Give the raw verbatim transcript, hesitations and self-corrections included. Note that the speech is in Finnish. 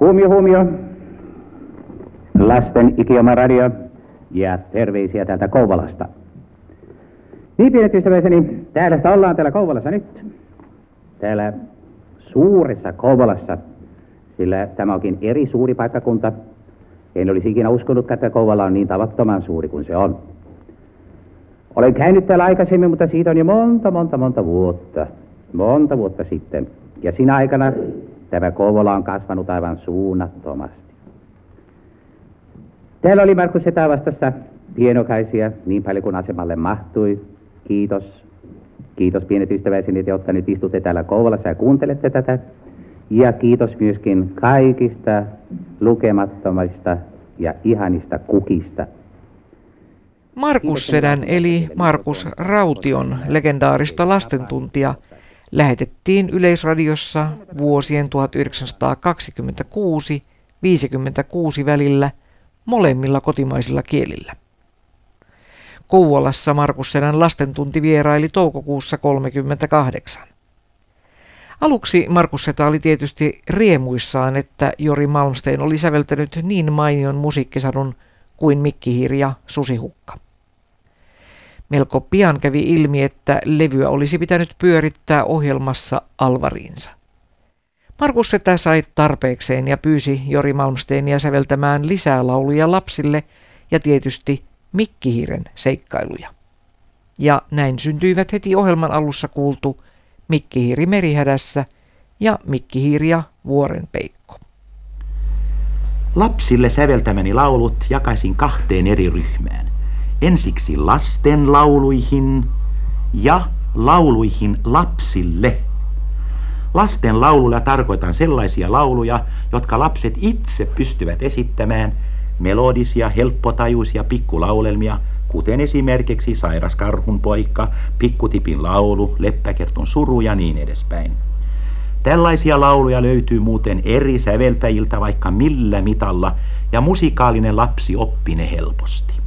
Huomio, huomio. Lasten ikioma radio ja terveisiä täältä Kouvolasta. Niin, pienet ystäväseni, täällä sitä ollaan täällä Kouvolassa nyt. Täällä suuressa Kouvolassa, sillä tämä onkin eri suuri paikkakunta. En olisi ikinä uskonut, että Kouvola on niin tavattoman suuri kuin se on. Olen käynyt täällä aikaisemmin, mutta siitä on jo monta, monta, monta vuotta. Monta vuotta sitten. Ja siinä aikana tämä Kouvola on kasvanut aivan suunnattomasti. Täällä oli Markus Setä vastassa pienokaisia niin paljon kuin asemalle mahtui. Kiitos. Kiitos pienet ystäväiseni, jotka nyt istutte täällä Kouvolassa ja kuuntelette tätä. Ja kiitos myöskin kaikista lukemattomista ja ihanista kukista. Markus Sedän eli Markus Raution legendaarista lastentuntia lähetettiin Yleisradiossa vuosien tuhatyhdeksänsataakaksikymmentäkuusi viisikymmentäkuusi välillä molemmilla kotimaisilla kielillä. Kouvolassa Markus Sedän lastentunti vieraili toukokuussa kolmekymmentäkahdeksan. Aluksi Markus Setä oli tietysti riemuissaan, että Jori Malmsteen oli säveltänyt niin mainion musiikkisadun kuin Mikkihiiri ja Susihukka. Melko pian kävi ilmi, että levyä olisi pitänyt pyörittää ohjelmassa alvariinsa. Markus Setä sai tarpeekseen ja pyysi Jori Malmsteenia säveltämään lisää lauluja lapsille ja tietysti Mikkihiiren seikkailuja. Ja näin syntyivät heti ohjelman alussa kuultu Mikkihiiri merihädässä ja Mikkihiiri ja Vuorenpeikko. Lapsille säveltämäni laulut jakaisin kahteen eri ryhmään. Ensiksi lasten lauluihin ja lauluihin lapsille. Lasten laululla tarkoitan sellaisia lauluja, jotka lapset itse pystyvät esittämään, melodisia, helppotajuisia pikkulaulelmia, kuten esimerkiksi Sairas karhunpoika, Pikkutipin laulu, Leppäkertun suru ja niin edespäin. Tällaisia lauluja löytyy muuten eri säveltäjiltä vaikka millä mitalla, ja musikaalinen lapsi oppii ne helposti.